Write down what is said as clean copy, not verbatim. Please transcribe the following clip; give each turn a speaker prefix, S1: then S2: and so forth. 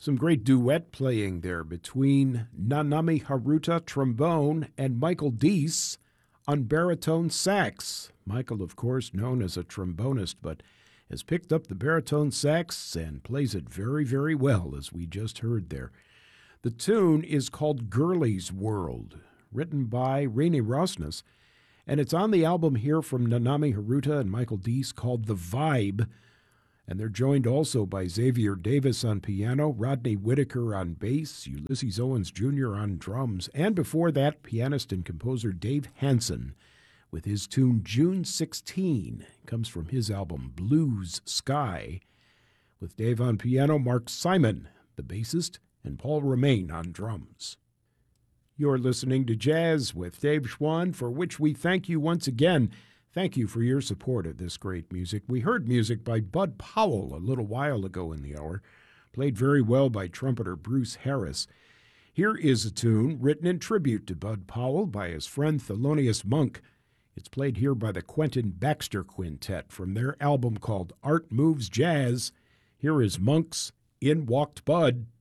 S1: Some great duet playing there between Nanami Haruta trombone and Michael Deese on baritone sax. Michael, of course, known as a trombonist, but has picked up the baritone sax and plays it very, very well, as we just heard there. The tune is called Girlie's World, written by Rainey Rosnes, and it's on the album here from Nanami Haruta and Michael Deese called The Vibe. And they're joined also by Xavier Davis on piano, Rodney Whitaker on bass, Ulysses Owens Jr. on drums, and before that, pianist and composer Dave Hansen with his tune June 16. It comes from his album Blues Sky, with Dave on piano, Mark Simon, the bassist, and Paul Romain on drums. You're listening to Jazz with Dave Schwann, for which we thank you once again. Thank you for your support of this great music. We heard music by Bud Powell a little while ago in the hour, played very well by trumpeter Bruce Harris. Here is a tune written in tribute to Bud Powell by his friend Thelonious Monk. It's played here by the Quentin Baxter Quintet from their album called Art Moves Jazz. Here is Monk's In Walked Bud.